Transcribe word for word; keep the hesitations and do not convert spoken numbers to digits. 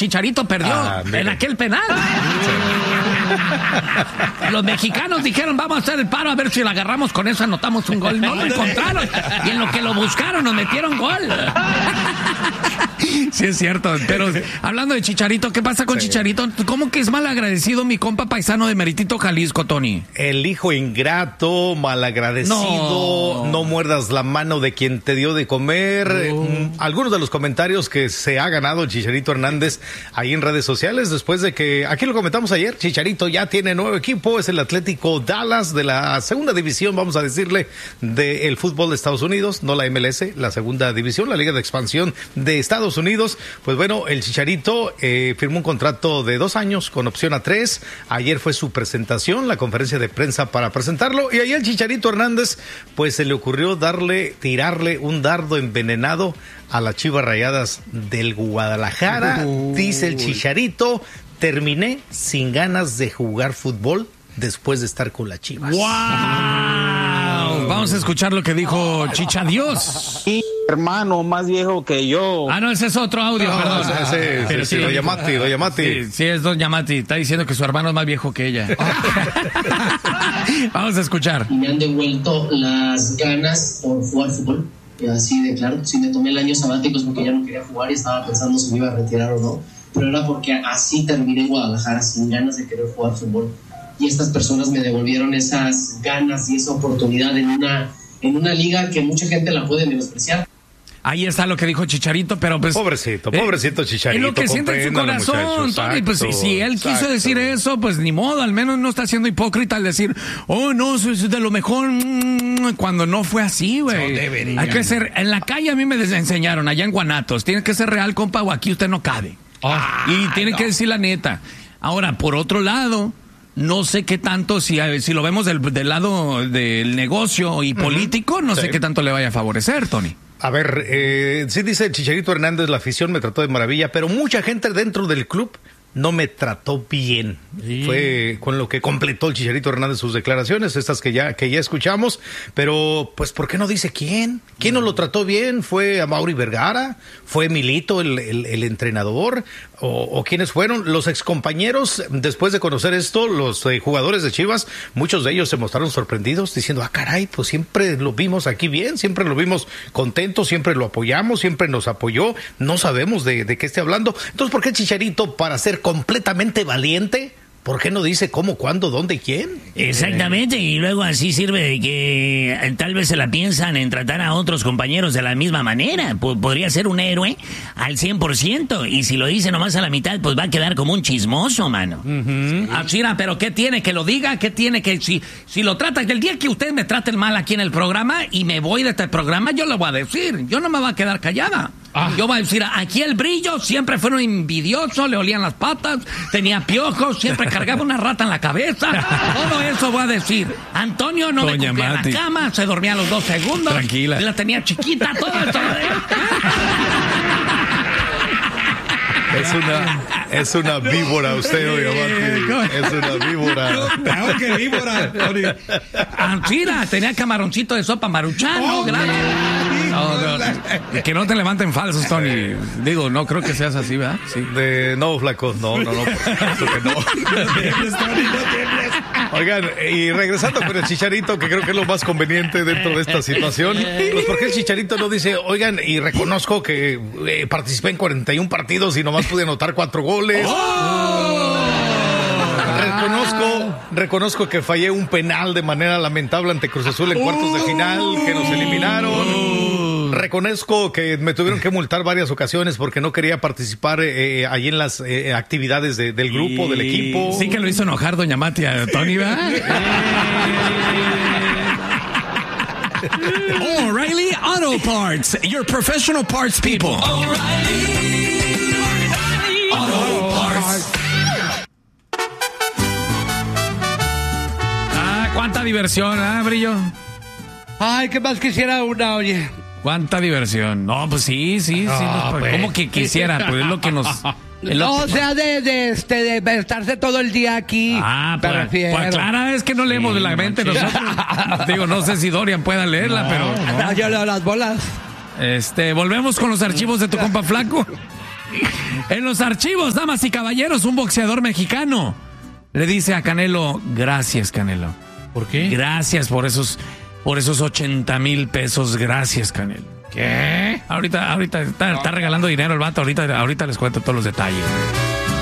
Chicharito perdió ah, en aquel penal. Los mexicanos dijeron, vamos a hacer el paro a ver si lo agarramos, con eso anotamos un gol. No lo encontraron. Y en lo que lo buscaron nos metieron gol. Sí, es cierto, pero hablando de Chicharito, ¿qué pasa con sí. Chicharito? ¿Cómo que es mal agradecido mi compa paisano de Meritito, Jalisco, Tony? El hijo ingrato, malagradecido, no, no muerdas la mano de quien te dio de comer. No. Algunos de los comentarios que se ha ganado el Chicharito Hernández ahí en redes sociales, después de que, aquí lo comentamos ayer, Chicharito ya tiene nuevo equipo, es el Atlético Dallas de la segunda división, vamos a decirle, del fútbol de Estados Unidos, no la M L S, la segunda división, la Liga de Expansión de Estados Unidos. Pues bueno, el Chicharito eh, firmó un contrato de dos años con opción a tres. Ayer fue su presentación, la conferencia de prensa para presentarlo, y ahí el Chicharito Hernández pues se le ocurrió darle, tirarle un dardo envenenado a las Chivas Rayadas del Guadalajara. Uy. Dice el Chicharito, terminé sin ganas de jugar fútbol después de estar con las Chivas. ¡Wow! Vamos a escuchar lo que dijo Chicha Dios. Sí, hermano, más viejo que yo. Ah, no, ese es otro audio, no, perdón. Sí, sí, Pero sí, sí, doña Mati, doña Mati. Sí, sí, es doña Mati. Está diciendo que su hermano es más viejo que ella. Vamos a escuchar. Y me han devuelto las ganas por jugar fútbol. Y así de claro, sí me tomé el año sabático porque ya no quería jugar y estaba pensando si me iba a retirar o no. Pero era porque así terminé en Guadalajara sin ganas de querer jugar fútbol. Y estas personas me devolvieron esas ganas y esa oportunidad en una, en una liga que mucha gente la puede menospreciar. Ahí está lo que dijo Chicharito, pero pues... Pobrecito, pobrecito eh, Chicharito. Es lo que siente en su corazón, Tony. Pues si, si él exacto. quiso decir eso, pues ni modo, al menos no está siendo hipócrita al decir, oh, no, eso es de lo mejor, cuando no fue así, güey. No Hay que ser, en la calle a mí me enseñaron, allá en Guanatos, tiene que ser real, compa, o aquí usted no cabe. Oh, y tiene no. que decir la neta. Ahora, por otro lado... No sé qué tanto, si, si lo vemos del, del lado del negocio y político, no sí. sé qué tanto le vaya a favorecer, Tony. A ver, eh, sí dice el Chicharito Hernández, la afición me trató de maravilla, pero mucha gente dentro del club no me trató bien. Sí. Fue con lo que completó el Chicharito Hernández sus declaraciones, estas que ya, que ya escuchamos, pero pues ¿por qué no dice quién? ¿Quién no lo trató bien? ¿Fue Amaury Vergara? ¿Fue Milito el, el, el entrenador? ¿O, ¿O quiénes fueron? Los excompañeros, después de conocer esto, los eh, jugadores de Chivas, muchos de ellos se mostraron sorprendidos, diciendo, ah, caray, pues siempre lo vimos aquí bien, siempre lo vimos contento, siempre lo apoyamos, siempre nos apoyó, no sabemos de, de qué esté hablando. Entonces, ¿por qué Chicharito, para ser completamente valiente, ¿por qué no dice cómo, cuándo, dónde y quién? Exactamente, y luego así sirve de que tal vez se la piensan en tratar a otros compañeros de la misma manera. P- podría ser un héroe al cien por ciento, y si lo dice nomás a la mitad, pues va a quedar como un chismoso, mano. Uh-huh. Ah, Chira, pero ¿qué tiene que lo diga? ¿Qué tiene que...? Si, si lo trata, el día que ustedes me traten mal aquí en el programa y me voy de este programa, yo lo voy a decir. Yo no me voy a quedar callada. Ah. Yo voy a decir, aquí el Brillo siempre fue un envidioso, le olían las patas, tenía piojos, siempre cargaba una rata en la cabeza. Todo eso voy a decir. Antonio no Doña me cumplía la cama, se dormía a los dos segundos. Tranquila. La tenía chiquita, todo esto. Es una, es una víbora usted, oiga, Mati. Es una víbora. No, que víbora. Anchira, tenía camaroncito de sopa maruchano, oh, grande. No, no, no. Que no te levanten falsos, Tony. Digo, no creo que seas así, ¿verdad? Sí. De, no, flaco, no, no, no, por supuesto que no. No tienes, Tony, no tienes. Oigan, y regresando con el Chicharito, que creo que es lo más conveniente dentro de esta situación, pues porque el Chicharito no dice, oigan, y reconozco que eh, participé en cuarenta y uno partidos y nomás pude anotar cuatro goles. ¡Oh! Reconozco, reconozco que fallé un penal de manera lamentable ante Cruz Azul en cuartos de final, que nos eliminaron. Reconozco que me tuvieron que multar varias ocasiones porque no quería participar eh, allí en las eh, actividades de, del grupo, del equipo. Sí que lo hizo enojar doña Mati a Tony, ¿verdad? O'Reilly Auto Parts, your professional parts people. O'Reilly Auto Parts. Ah, cuánta diversión, ¿ah, Brillo? Ay, ¿qué más quisiera una, oye? Cuánta diversión. No, pues sí, sí, no, sí. No, pues. ¿Cómo que quisiera? Pues es lo que nos... No, o sea, de, de, este, de estarse todo el día aquí. Ah, pues, pues claro, es que no leemos sí, la mente nosotros. Digo, no sé si Dorian pueda leerla, no, pero... No, yo leo las bolas. Este, volvemos con los archivos de tu compa Flaco. En los archivos, damas y caballeros, un boxeador mexicano le dice a Canelo, gracias, Canelo. ¿Por qué? Gracias por esos, por esos ochenta mil pesos, gracias, Canelo. ¿Qué? Ahorita, ahorita está, está regalando dinero el vato, ahorita, ahorita les cuento todos los detalles.